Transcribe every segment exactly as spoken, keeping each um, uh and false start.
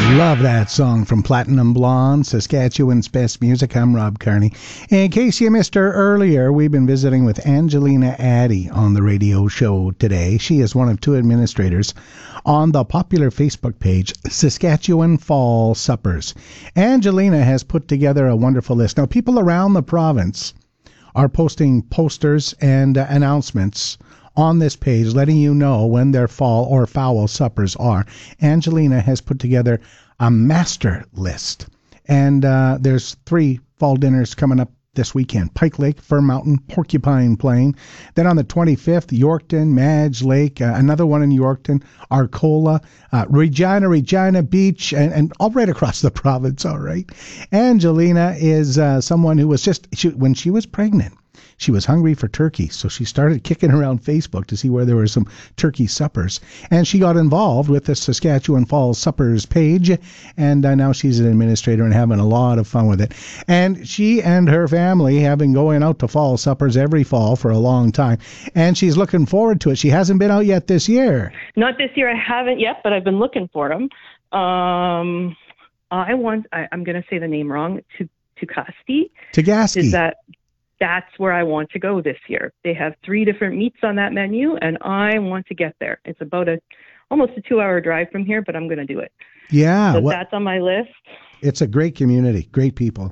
Love that song from Platinum Blonde, Saskatchewan's best music. I'm Rob Carney. In case you missed her earlier, we've been visiting with Angelina Addy on the radio show today. She is one of two administrators on the popular Facebook page, Saskatchewan Fall Suppers. Angelina has put together a wonderful list. Now, people around the province are posting posters and uh, announcements on this page, letting you know when their fall or fowl suppers are. Angelina has put together a master list, and uh, there's three fall dinners coming up this weekend: Pike Lake, Fir Mountain, Porcupine Plain. Then on the twenty-fifth, Yorkton, Madge Lake, uh, another one in Yorkton, Arcola, uh, Regina, Regina Beach, and, and all right across the province, all right. Angelina is uh, someone who was just, she, when she was pregnant, she was hungry for turkey, so she started kicking around Facebook to see where there were some turkey suppers. And she got involved with the Saskatchewan Fall Suppers page, and uh, now she's an administrator and having a lot of fun with it. And she and her family have been going out to fall suppers every fall for a long time, and she's looking forward to it. She hasn't been out yet this year. Not this year, I haven't yet, but I've been looking for them. Um, I want, I, I'm going to say the name wrong, to Tukaski. Tugaski. Is that... That's where I want to go this year. They have three different meats on that menu, and I want to get there. It's about a almost a two-hour drive from here, but I'm going to do it. Yeah. So well, that's on my list. It's a great community, great people.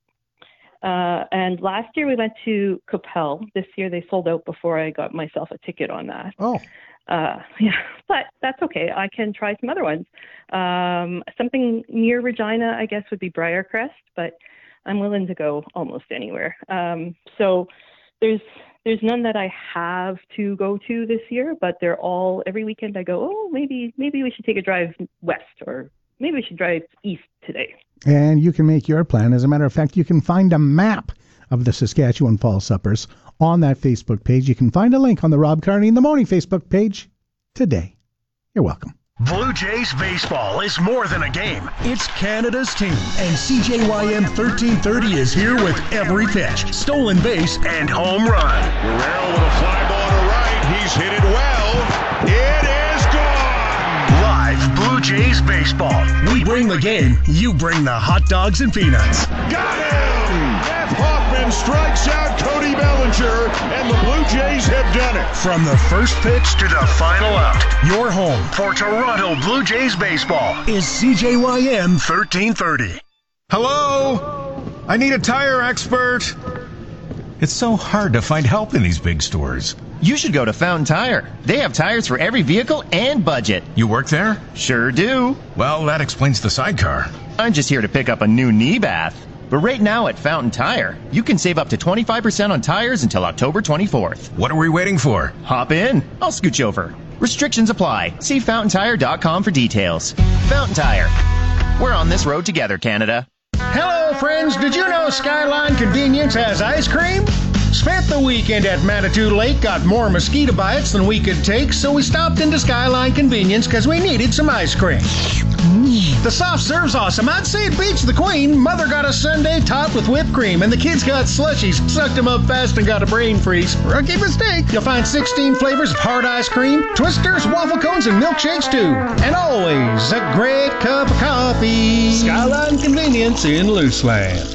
Uh, and last year we went to Capel. This year they sold out before I got myself a ticket on that. Oh. Uh, yeah, but that's okay. I can try some other ones. Um, something near Regina, I guess, would be Briarcrest, but I'm willing to go almost anywhere. Um, so there's there's none that I have to go to this year, but they're all, every weekend I go, oh, maybe maybe we should take a drive west, or maybe we should drive east today. And you can make your plan. As a matter of fact, you can find a map of the Saskatchewan Fall Suppers on that Facebook page. You can find a link on the Rob Carney in the Morning Facebook page today. You're welcome. Blue Jays baseball is more than a game. It's Canada's team. And C J Y M thirteen thirty is here with every pitch, stolen base, and home run. Guerrero with a fly ball to right. He's hit it well. It is gone. Live Blue Jays baseball. We bring the game. You bring the hot dogs and peanuts. Got him! Jeff Hoffman strikes out Cody Bellinger, and the Blue Jays have done it. From the first pitch to the final out, your home for Toronto Blue Jays baseball is C J Y M thirteen thirty. Hello? I need a tire expert. It's so hard to find help in these big stores. You should go to Fountain Tire. They have tires for every vehicle and budget. You work there? Sure do. Well, that explains the sidecar. I'm just here to pick up a new knee bath. But right now at Fountain Tire, you can save up to twenty-five percent on tires until October twenty-fourth. What are we waiting for? Hop in. I'll scooch over. Restrictions apply. See fountain tire dot com for details. Fountain Tire. We're on this road together, Canada. Hello, friends. Did you know Skyline Convenience has ice cream? Spent the weekend at Manitou Lake, got more mosquito bites than we could take, so we stopped into Skyline Convenience because we needed some ice cream. The soft serve's awesome. I'd say it beats the queen. Mother got a sundae topped with whipped cream, and the kids got slushies, sucked them up fast, and got a brain freeze. Rookie mistake. You'll find sixteen flavors of hard ice cream, twisters, waffle cones, and milkshakes too. And always a great cup of coffee. Skyline Convenience in Luceland.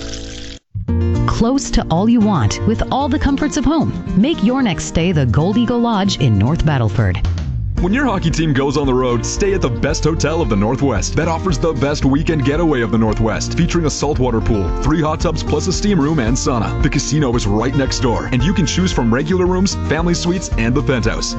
Close to all you want with all the comforts of home. Make your next stay the Gold Eagle Lodge in North Battleford. When your hockey team goes on the road, stay at the best hotel of the Northwest that offers the best weekend getaway of the Northwest, featuring a saltwater pool, three hot tubs plus a steam room and sauna. The casino is right next door, and you can choose from regular rooms, family suites, and the penthouse.